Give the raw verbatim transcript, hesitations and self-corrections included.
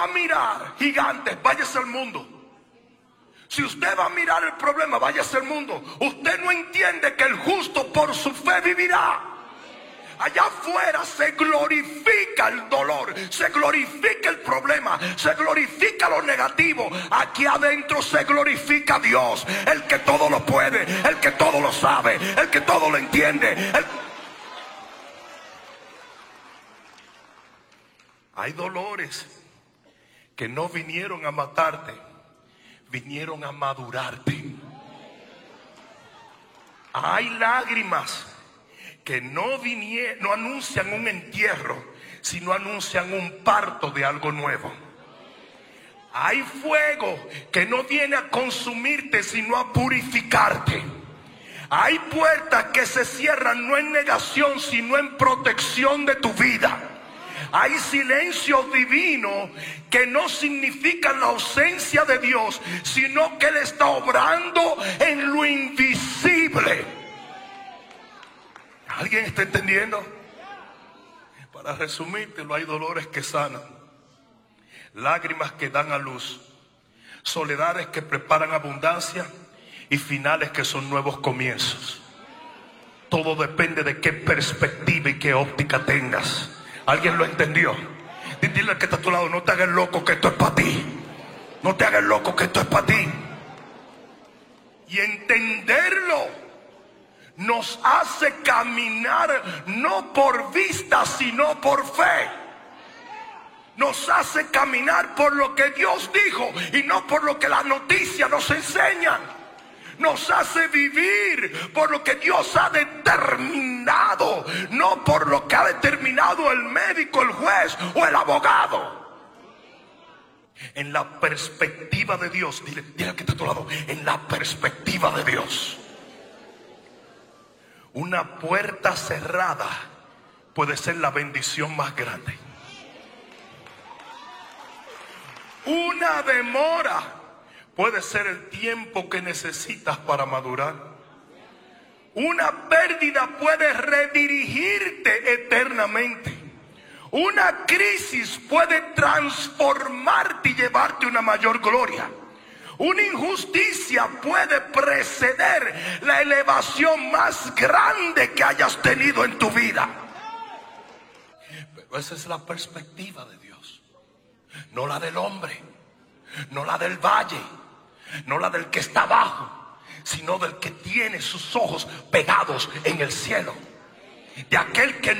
va a mirar gigantes, váyase al mundo. Si usted va a mirar el problema, váyase al mundo. Usted no entiende que el justo por su fe vivirá. Allá afuera se glorifica el dolor, se glorifica el problema, se glorifica lo negativo. Aquí adentro se glorifica Dios, el que todo lo puede, el que todo lo sabe, el que todo lo entiende. El... Hay dolores que no vinieron a matarte, vinieron a madurarte. Hay lágrimas que no vinieron, no anuncian un entierro, sino anuncian un parto de algo nuevo. Hay fuego que no viene a consumirte, sino a purificarte. Hay puertas que se cierran no en negación, sino en protección de tu vida. Hay silencio divino que no significan la ausencia de Dios, sino que Él está obrando en lo invisible. ¿Alguien está entendiendo? Para resumírtelo, hay dolores que sanan, lágrimas que dan a luz, soledades que preparan abundancia y finales que son nuevos comienzos. Todo depende de qué perspectiva y qué óptica tengas. ¿Alguien lo entendió? Dile al que está a tu lado, no te hagas loco que esto es para ti. No te hagas loco que esto es para ti. Y entenderlo nos hace caminar no por vista, sino por fe. Nos hace caminar por lo que Dios dijo y no por lo que las noticias nos enseñan. Nos hace vivir por lo que Dios ha determinado, no por lo que ha determinado el médico, el juez o el abogado. En la perspectiva de Dios, dile, dile al que está a tu lado, en la perspectiva de Dios, una puerta cerrada puede ser la bendición más grande. Una demora puede ser el tiempo que necesitas para madurar. Una pérdida puede redirigirte eternamente. Una crisis puede transformarte y llevarte a una mayor gloria. Una injusticia puede preceder la elevación más grande que hayas tenido en tu vida. Pero esa es la perspectiva de Dios, no la del hombre, no la del valle, no la del que está abajo, sino del que tiene sus ojos pegados en el cielo, de aquel que